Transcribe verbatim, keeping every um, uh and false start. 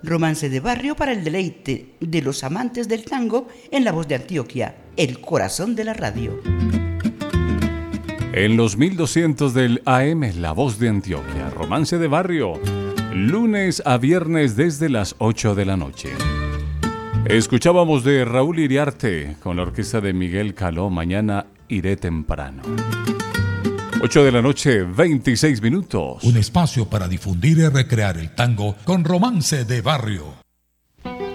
Romance de barrio para el deleite de los amantes del tango en la voz de Antioquia, el corazón de la radio. En los mil doscientos del A M, La Voz de Antioquia, Romance de Barrio, lunes a viernes desde las ocho de la noche. Escuchábamos de Raúl Iriarte con la orquesta de Miguel Caló, Mañana iré temprano. ocho de la noche, veintiséis minutos. Un espacio para difundir y recrear el tango con Romance de Barrio.